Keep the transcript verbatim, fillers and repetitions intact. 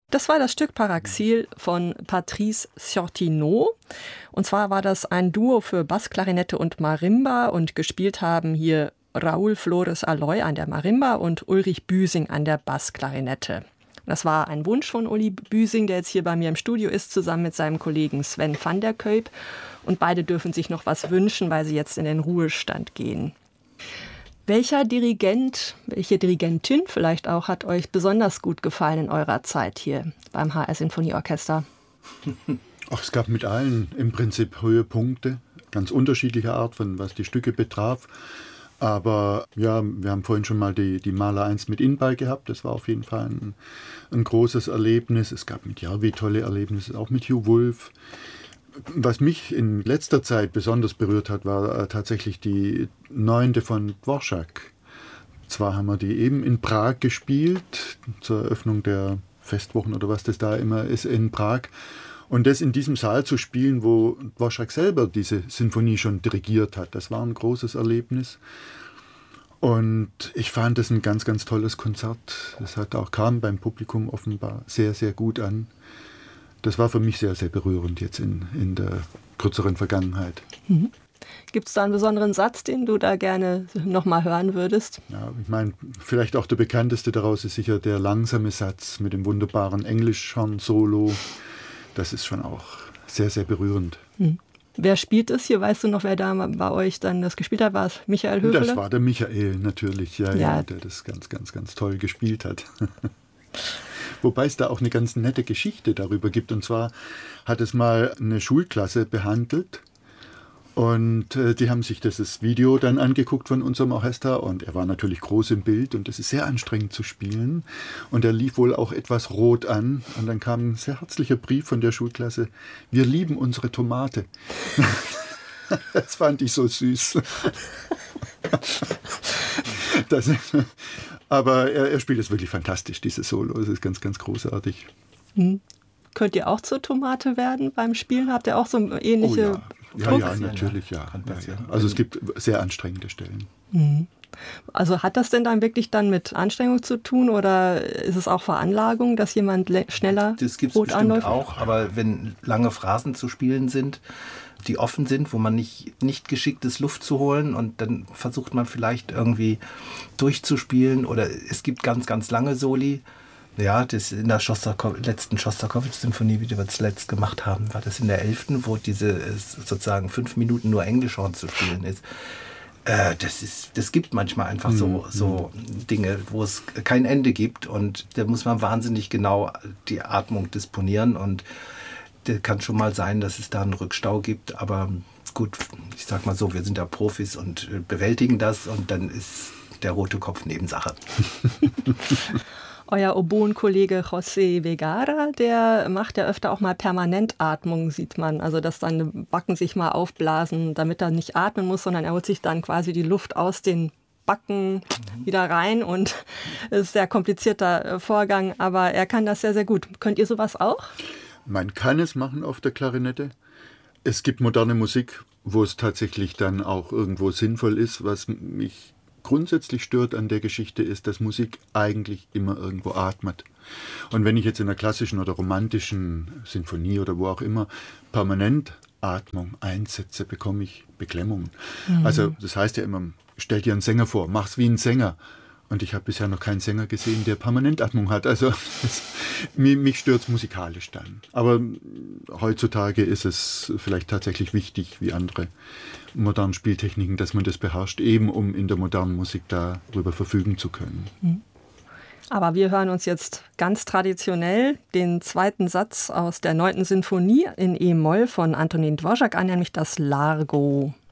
Das war das Stück Paraxil von Patrice Sortino. Und zwar war das ein Duo für Bassklarinette und Marimba und gespielt haben hier Raúl Flores Aloy an der Marimba und Ulrich Büsing an der Bassklarinette. Das war ein Wunsch von Uli Büsing, der jetzt hier bei mir im Studio ist, zusammen mit seinem Kollegen Sven van der Kuyp. Und beide dürfen sich noch was wünschen, weil sie jetzt in den Ruhestand gehen. Welcher Dirigent, welche Dirigentin vielleicht auch, hat euch besonders gut gefallen in eurer Zeit hier beim H R Sinfonieorchester? Ach, es gab mit allen im Prinzip Höhepunkte, ganz unterschiedlicher Art, von was die Stücke betraf. Aber ja, wir haben vorhin schon mal die, die Mahler eins mit Inbal gehabt. Das war auf jeden Fall ein, ein großes Erlebnis. Es gab mit Järvi tolle Erlebnisse, auch mit Hugh Wolf. Was mich in letzter Zeit besonders berührt hat, war äh, tatsächlich die Neunte von Dvorak. Zwar haben wir die eben in Prag gespielt, zur Eröffnung der Festwochen oder was das da immer ist in Prag. Und das in diesem Saal zu spielen, wo Dvorak selber diese Sinfonie schon dirigiert hat, das war ein großes Erlebnis. Und ich fand das ein ganz, ganz tolles Konzert. Das hat auch, kam beim Publikum offenbar sehr, sehr gut an. Das war für mich sehr, sehr berührend jetzt in, in der kürzeren Vergangenheit. Mhm. Gibt es da einen besonderen Satz, den du da gerne nochmal hören würdest? Ja, ich meine, vielleicht auch der bekannteste daraus ist sicher der langsame Satz mit dem wunderbaren Englischhorn-Solo. Das ist schon auch sehr, sehr berührend. Mhm. Wer spielt es hier? Weißt du noch, wer da bei euch dann das gespielt hat? War es Michael Höfele? Das war der Michael natürlich, ja, ja. ja, der das ganz, ganz, ganz toll gespielt hat. Wobei es da auch eine ganz nette Geschichte darüber gibt. Und zwar hat es mal eine Schulklasse behandelt. Und äh, die haben sich das Video dann angeguckt von unserem Orchester. Und er war natürlich groß im Bild. Und es ist sehr anstrengend zu spielen. Und er lief wohl auch etwas rot an. Und dann kam ein sehr herzlicher Brief von der Schulklasse. Wir lieben unsere Tomate. Das fand ich so süß. Das, aber er, er spielt es wirklich fantastisch, dieses Solo. Es ist ganz, ganz großartig. Hm. Könnt ihr auch zur Tomate werden beim Spielen? Habt ihr auch so ähnliche... Oh ja, ja, ja, natürlich, ja. ja, ja. Also es gibt sehr anstrengende Stellen. Mhm. Also hat das denn dann wirklich dann mit Anstrengung zu tun oder ist es auch Veranlagung, dass jemand le- schneller das gibt's rot bestimmt anläuft? Auch, aber wenn lange Phrasen zu spielen sind, die offen sind, wo man nicht, nicht geschickt ist, Luft zu holen und dann versucht man vielleicht irgendwie durchzuspielen oder es gibt ganz, ganz lange Soli. Ja, das in der Schostakowitsch, letzten Schostakowitsch-Symphonie, wie wir zuletzt gemacht haben, war das in der elften, wo diese sozusagen fünf Minuten nur Englischhorn zu spielen ist. Äh, das ist, das gibt manchmal einfach so, mhm. so Dinge, wo es kein Ende gibt und da muss man wahnsinnig genau die Atmung disponieren und da kann schon mal sein, dass es da einen Rückstau gibt, aber gut, ich sag mal so, wir sind da Profis und bewältigen das und dann ist der rote Kopf Nebensache. Euer Oboenkollege José Vegara, der macht ja öfter auch mal Permanentatmung, sieht man. Also dass dann die Backen sich mal aufblasen, damit er nicht atmen muss, sondern er holt sich dann quasi die Luft aus den Backen mhm. wieder rein und es ist ein sehr komplizierter Vorgang, aber er kann das sehr, sehr gut. Könnt ihr sowas auch? Man kann es machen auf der Klarinette. Es gibt moderne Musik, wo es tatsächlich dann auch irgendwo sinnvoll ist. Was mich grundsätzlich stört an der Geschichte ist, dass Musik eigentlich immer irgendwo atmet. Und wenn ich jetzt in einer klassischen oder romantischen Sinfonie oder wo auch immer permanent Atmung einsetze, bekomme ich Beklemmungen. Mhm. Also das heißt ja immer, stell dir einen Sänger vor, mach's wie ein Sänger. Und ich habe bisher noch keinen Sänger gesehen, der Permanentatmung hat. Also das, mich stört es musikalisch dann. Aber heutzutage ist es vielleicht tatsächlich wichtig, wie andere modernen Spieltechniken, dass man das beherrscht, eben um in der modernen Musik darüber verfügen zu können. Aber wir hören uns jetzt ganz traditionell den zweiten Satz aus der neunten Sinfonie in E-Moll von Antonín Dvořák an, nämlich das Largo.